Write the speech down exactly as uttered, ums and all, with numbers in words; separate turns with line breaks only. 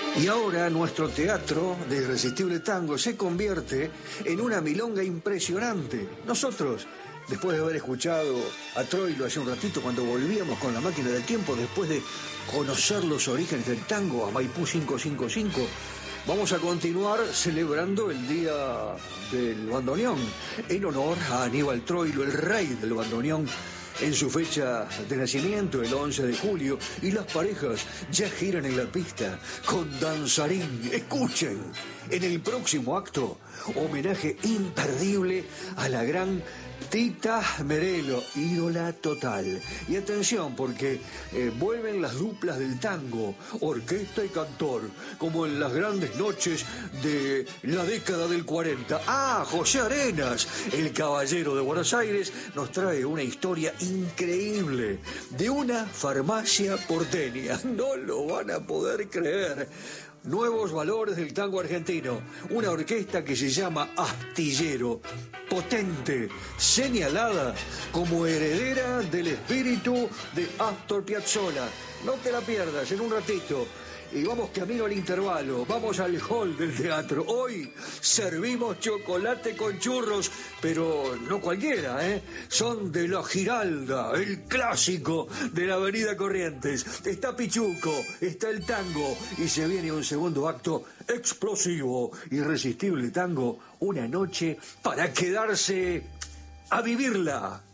Y ahora nuestro teatro de Irresistible Tango se convierte en una milonga impresionante. Nosotros, después de haber escuchado a Troilo hace un ratito cuando volvíamos con la máquina del tiempo, después de conocer los orígenes del tango a Maipú quinientos cincuenta y cinco, vamos a continuar celebrando el Día del Bandoneón en honor a Aníbal Troilo, el rey del bandoneón, en su fecha de nacimiento, el once de julio, y las parejas ya giran en la pista con danzarín. Escuchen, en el próximo acto, homenaje imperdible a la gran Tita Merelo, ídola total. Y atención, porque eh, vuelven las duplas del tango, orquesta y cantor, como en las grandes noches de la década del cuarenta. Ah, José Arenas, el caballero de Buenos Aires, nos trae una historia increíble de una farmacia porteña. No lo van a poder creer. Nuevos valores del tango argentino. Una orquesta que se llama Astillero, potente, señalada como heredera del espíritu de Astor Piazzolla. No te la pierdas, en un ratito. Y vamos camino al intervalo, vamos al hall del teatro. Hoy servimos chocolate con churros, pero no cualquiera, ¿eh? Son de la Giralda, el clásico de la avenida Corrientes. Está Pichuco, está el tango y se viene un segundo acto explosivo, Irresistible Tango, una noche para quedarse a vivirla.